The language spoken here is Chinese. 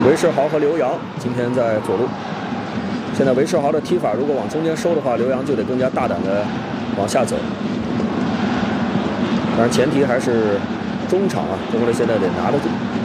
韦世豪和刘洋今天在左路。现在韦世豪的踢法，如果往中间收的话，刘洋就得更加大胆的往下走。当然，前提还是中场啊，中国队现在得拿得住。